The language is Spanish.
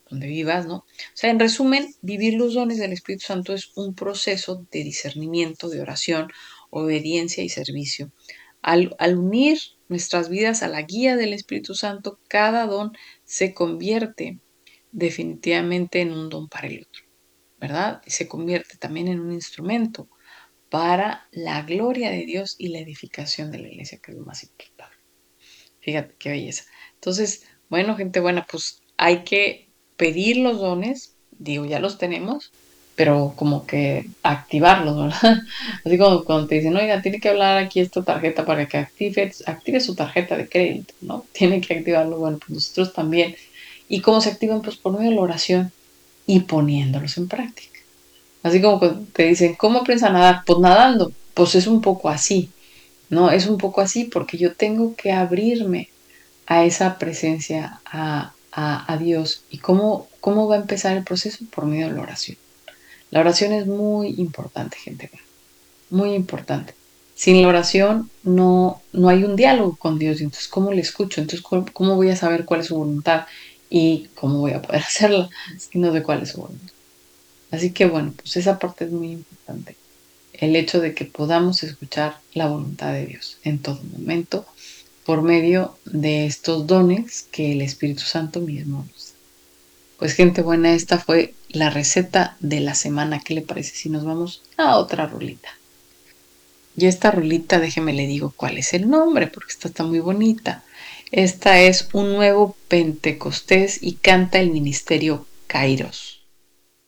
donde vivas, ¿no? O sea, en resumen, vivir los dones del Espíritu Santo es un proceso de discernimiento, de oración, obediencia y servicio. Al unir nuestras vidas a la guía del Espíritu Santo, cada don se convierte definitivamente en un don para el otro, ¿verdad? Se convierte también en un instrumento para la gloria de Dios y la edificación de la iglesia, que es lo más importante. Fíjate qué belleza. Entonces, bueno, gente buena, pues hay que pedir los dones, digo, ya los tenemos, pero como que activarlos, ¿verdad? Así como cuando te dicen, oiga, tiene que hablar aquí esta tarjeta para que active su tarjeta de crédito, ¿no? Tiene que activarlo, bueno, pues nosotros también. ¿Y cómo se activan? Pues por medio de la oración y poniéndolos en práctica. Así como cuando te dicen, ¿cómo aprendes a nadar? Pues nadando. Pues es un poco así, ¿no? Es un poco así porque yo tengo que abrirme a esa presencia, a Dios. ¿Y cómo va a empezar el proceso? Por medio de la oración. La oración es muy importante, gente. Muy importante. Sin la oración no hay un diálogo con Dios. Entonces, ¿cómo le escucho? Entonces, ¿cómo voy a saber cuál es su voluntad? Y cómo voy a poder hacerla si no sé cuál es su voluntad. Así que bueno, pues esa parte es muy importante. El hecho de que podamos escuchar la voluntad de Dios en todo momento por medio de estos dones que el Espíritu Santo mismo nos da. Pues gente buena, esta fue la receta de la semana. ¿Qué le parece si nos vamos a otra rulita? Y esta rulita, déjeme le digo cuál es el nombre, porque esta está muy bonita. Esta es un nuevo Pentecostés y canta el ministerio Kairos.